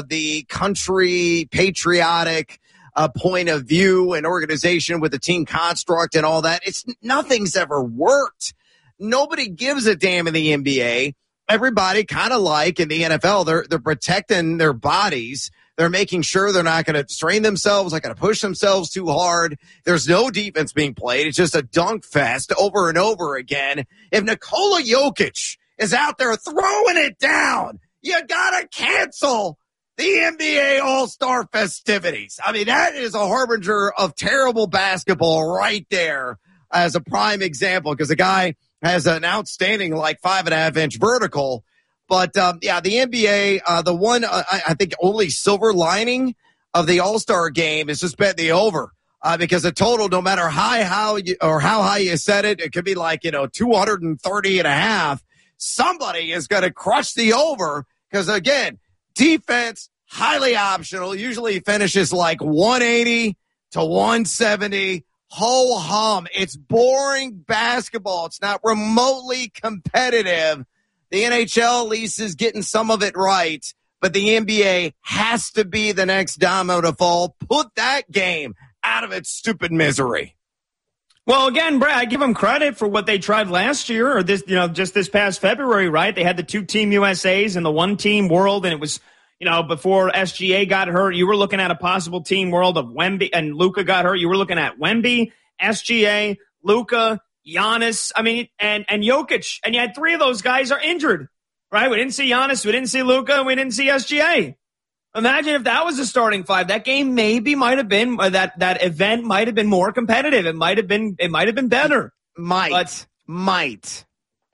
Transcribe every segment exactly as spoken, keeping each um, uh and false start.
the country patriotic uh, point of view and organization with the team construct and all that. It's nothing's ever worked. Nobody gives a damn in the N B A. Everybody kind of like in the N F L, they're they're protecting their bodies. They're making sure they're not going to strain themselves, not going to push themselves too hard. There's no defense being played. It's just a dunk fest over and over again. If Nikola Jokic is out there throwing it down, you got to cancel the N B A All-Star festivities. I mean, that is a harbinger of terrible basketball right there as a prime example, because the guy has an outstanding like five and a half inch vertical. But, um, yeah, the N B A, uh, the one, uh, I, I think only silver lining of the All-Star game is just bet the over. Uh, because the total, no matter high, how you, or how high you set it, it could be like, you know, two hundred thirty and a half. Somebody is going to crush the over because, again, defense, highly optional, usually finishes like one eighty to one seventy. Ho hum. It's boring basketball. It's not remotely competitive. The N H L at least is getting some of it right, but the N B A has to be the next domino to fall. Put that game out of its stupid misery. Well, again, Brad, I give them credit for what they tried last year, or this, you know, just this past February, right? They had the two Team U S As and the one Team World, and it was, you know, before S G A got hurt, you were looking at a possible Team World of Wemby, and Luka got hurt. You were looking at Wemby, S G A, Luka, Giannis, I mean, and, and Jokic, and you had three of those guys are injured, right? We didn't see Giannis, we didn't see Luka, and we didn't see S G A. Imagine if that was a starting five. That game maybe might have been, uh, that, that event might have been more competitive. It might have been, it might have been better. Might. But might.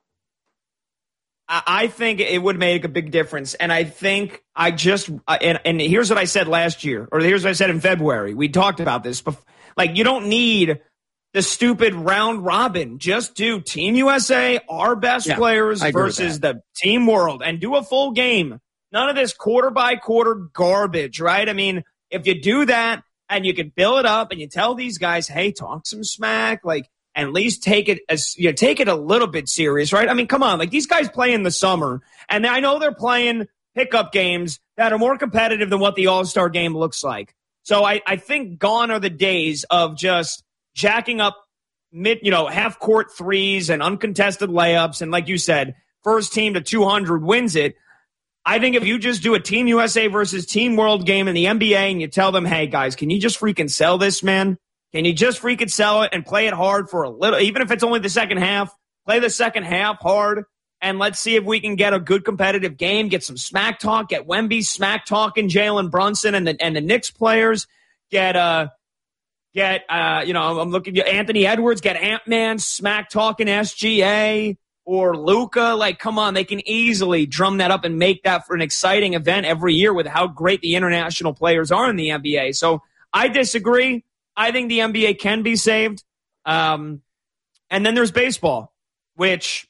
I, I think it would make a big difference. And I think I just, uh, and, and here's what I said last year, or here's what I said in February. We talked about this. Before. Like, you don't need the stupid round robin. Just do Team U S A, our best yeah, players versus the Team World, and do a full game. None of this quarter by quarter garbage, right? I mean, if you do that and you can build it up and you tell these guys, hey, talk some smack, like, at least take it as you know, take it a little bit serious, right? I mean, come on, like these guys play in the summer, and I know they're playing pickup games that are more competitive than what the All-Star game looks like. So I, I think gone are the days of just jacking up mid, you know, half court threes and uncontested layups, and like you said, first team to two hundred wins it. I think if you just do a Team U S A versus Team World game in the N B A and you tell them, hey, guys, can you just freaking sell this, man? Can you just freaking sell it and play it hard for a little, even if it's only the second half, play the second half hard, and let's see if we can get a good competitive game, get some smack talk, get Wemby smack talking Jalen Brunson and the, and the Knicks players, get, uh, get, uh, you know, I'm looking at Anthony Edwards, get Ant-Man smack talking S G A. Or Luka, like, come on, they can easily drum that up and make that for an exciting event every year with how great the international players are in the N B A. So I disagree. I think the N B A can be saved. Um, and then there's baseball, which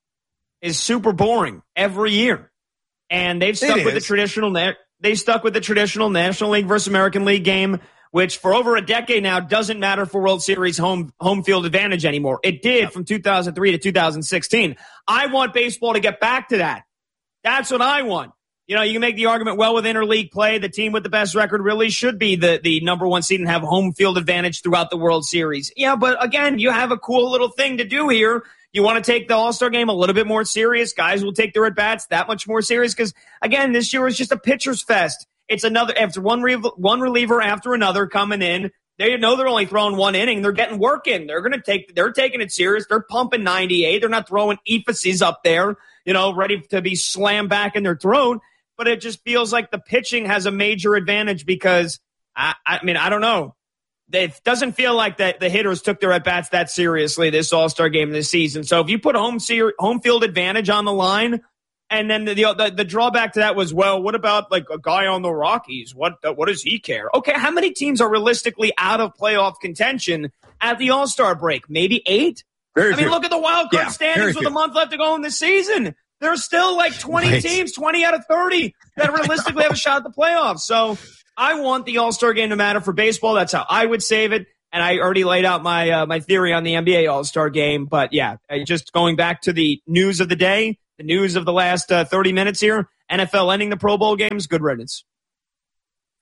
is super boring every year. And they've stuck with the traditional, they stuck with the traditional National League versus American League game, which for over a decade now doesn't matter for World Series home home field advantage anymore. It did yep. from two thousand three to two thousand sixteen. I want baseball to get back to that. That's what I want. You know, you can make the argument, well, with interleague play, the team with the best record really should be the, the number one seed and have home field advantage throughout the World Series. Yeah, but again, you have a cool little thing to do here. You want to take the All-Star game a little bit more serious. Guys will take their at-bats that much more serious because, again, this year is just a pitcher's fest. It's another after one re- one reliever after another coming in. They know they're only throwing one inning. They're getting work in. They're going to take. They're taking it serious. They're pumping ninety-eight. They're not throwing emphases up there, you know, ready to be slammed back in their throat. But it just feels like the pitching has a major advantage because I, I mean I don't know. It doesn't feel like that the hitters took their at bats that seriously this All-Star game this season. So if you put home ser- home field advantage on the line. And then the, the the drawback to that was, well, what about like a guy on the Rockies? What what does he care? Okay, how many teams are realistically out of playoff contention at the All-Star break? Maybe eight? Very I mean, few. Look at the wild card yeah, standings with a month left to go in the season. There's still like twenty right. teams, twenty out of thirty that realistically have a shot at the playoffs. So I want the All-Star game to matter for baseball. That's how I would save it. And I already laid out my uh, my theory on the N B A All-Star game. But yeah, just going back to the news of the day. The news of the last uh, thirty minutes here, N F L ending the Pro Bowl games, good riddance.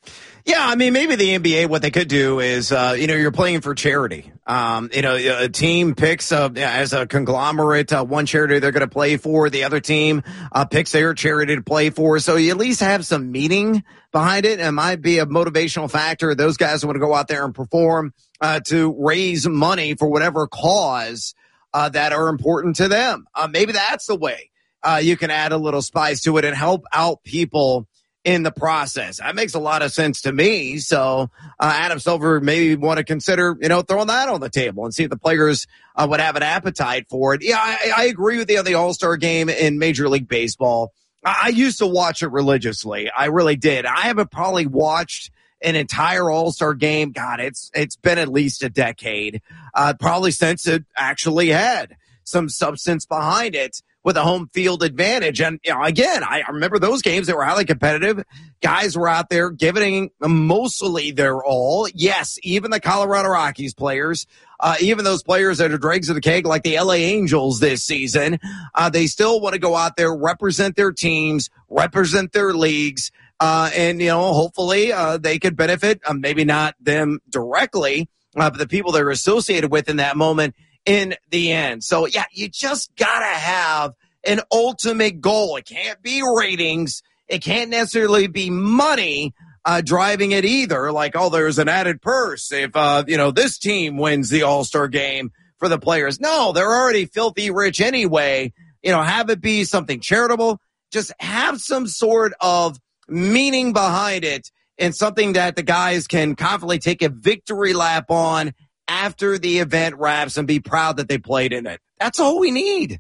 Yeah, I mean, maybe the N B A, what they could do is, uh, you know, you're playing for charity. Um, you know, a team picks uh, as a conglomerate uh, one charity they're going to play for. The other team uh, picks their charity to play for. So you at least have some meaning behind it. It might be a motivational factor. Those guys want to go out there and perform uh, to raise money for whatever cause uh, that are important to them. Uh, maybe that's the way uh, you can add a little spice to it and help out people in the process. That makes a lot of sense to me. So uh, Adam Silver maybe want to consider, you know, throwing that on the table and see if the players uh, would have an appetite for it. Yeah, I, I agree with you on the All-Star game in Major League Baseball. I, I used to watch it religiously. I really did. I haven't probably watched an entire All-Star game. God, it's it's been at least a decade, uh, probably since it actually had some substance behind it, with a home field advantage. And, you know, again, I remember those games that were highly competitive. Guys were out there giving mostly their all. Yes, even the Colorado Rockies players, uh, even those players that are dregs of the keg like the L A Angels this season, uh, they still want to go out there, represent their teams, represent their leagues, uh, and, you know, hopefully uh, they could benefit, uh, maybe not them directly, uh, but the people they're associated with in that moment in the end. So, yeah, you just got to have an ultimate goal. It can't be ratings. It can't necessarily be money uh, driving it either. Like, oh, there's an added purse if, uh, you know, this team wins the All-Star game for the players. No, they're already filthy rich anyway. You know, have it be something charitable. Just have some sort of meaning behind it and something that the guys can confidently take a victory lap on after the event wraps and be proud that they played in it. That's all we need.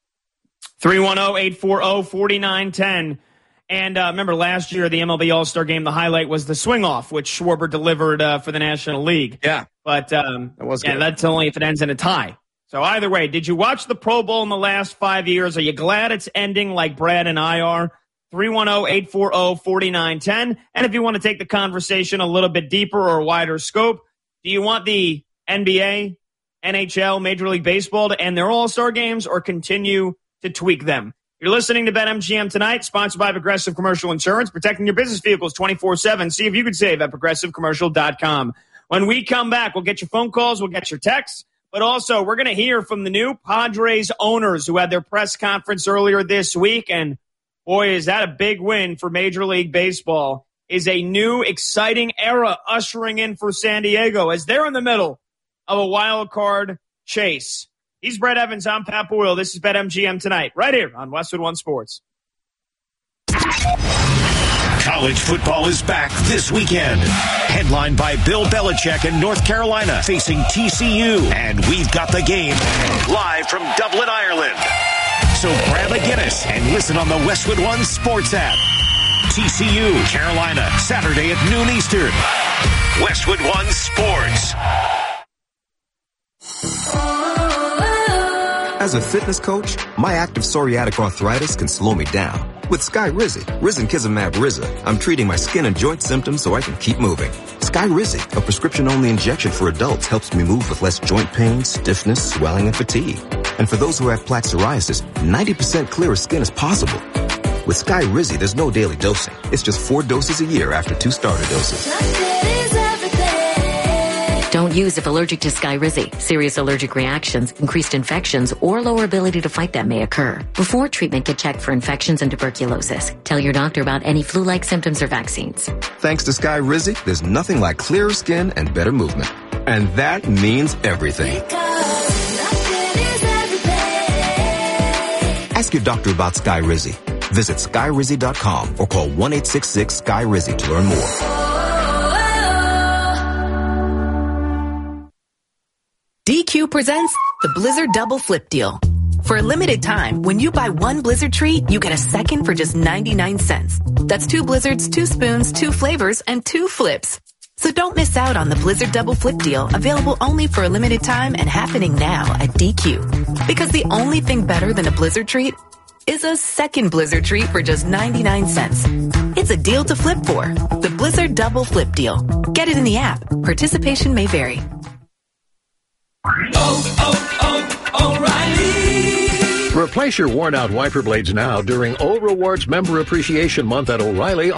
three one zero, eight four zero, four nine one zero. And uh, remember last year, the M L B All-Star game, the highlight was the swing-off, which Schwarber delivered uh, for the National League. Yeah. But um, that was yeah, good. That's only if it ends in a tie. So either way, did you watch the Pro Bowl in the last five years? Are you glad it's ending like Brad and I are? three one zero, eight four zero, four nine one zero. And if you want to take the conversation a little bit deeper or a wider scope, do you want the N B A, N H L, Major League Baseball to end their All-Star games or continue to tweak them? You're listening to BetMGM Tonight, sponsored by Progressive Commercial Insurance, protecting your business vehicles twenty-four seven. See if you could save at progressive commercial dot com. When we come back, we'll get your phone calls, we'll get your texts, but also we're going to hear from the new Padres owners who had their press conference earlier this week. And boy, is that a big win for Major League Baseball. Is a new, exciting era ushering in for San Diego as they're in the middle of a wild card chase. He's Brett Evans. I'm Pat Boyle. This is BetMGM Tonight, right here on Westwood One Sports. College football is back this weekend. Headlined by Bill Belichick in North Carolina facing T C U. And we've got the game live from Dublin, Ireland. So grab a Guinness and listen on the Westwood One Sports app. T C U, Carolina, Saturday at noon Eastern. Westwood One Sports. As a fitness coach, my active psoriatic arthritis can slow me down. With Skyrizi, Risankizumab Riza, I'm treating my skin and joint symptoms so I can keep moving. Skyrizi, a prescription-only injection for adults, helps me move with less joint pain, stiffness, swelling, and fatigue. And for those who have plaque psoriasis, ninety percent clearer skin is possible. With Skyrizi, there's no daily dosing. It's just four doses a year after two starter doses. Don't use if allergic to Skyrizi. Serious allergic reactions, increased infections, or lower ability to fight them may occur. Before treatment, get checked for infections and tuberculosis. Tell your doctor about any flu-like symptoms or vaccines. Thanks to Skyrizi, there's nothing like clearer skin and better movement. And that means everything. Ask your doctor about Skyrizi. Visit Skyrizi dot com or call one eight six six Sky Rizi to learn more. D Q presents the Blizzard Double Flip Deal. For a limited time, when you buy one Blizzard treat, you get a second for just ninety-nine cents. That's two Blizzards, two spoons, two flavors, and two flips. So don't miss out on the Blizzard Double Flip Deal, available only for a limited time and happening now at D Q. Because the only thing better than a Blizzard treat is a second Blizzard treat for just ninety-nine cents. It's a deal to flip for. The Blizzard Double Flip Deal. Get it in the app. Participation may vary. Oh, oh, oh, O'Reilly. Replace your worn-out wiper blades now during O Rewards Member Appreciation Month at O'Reilly